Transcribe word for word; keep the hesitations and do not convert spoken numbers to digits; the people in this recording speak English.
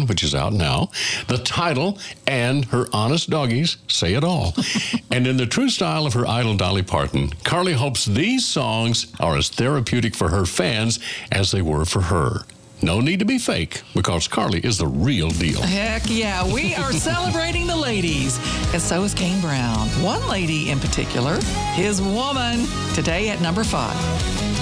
Man, which is out now, the title, and her honest doggies say it all. And in the true style of her idol, Dolly Parton, Carly hopes these songs are as therapeutic for her fans as they were for her. No need to be fake, because Carly is the real deal. Heck yeah, we are celebrating the ladies, and so is Kane Brown. One lady in particular, his woman, today at number five.